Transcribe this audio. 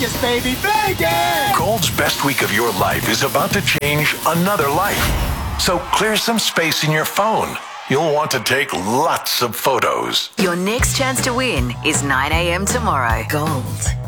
Vegas, baby, Vegas! Gold's best week of your life is about to change another life. So clear some space in your phone. You'll want to take lots of photos. Your next chance to win is 9 a.m. tomorrow. Gold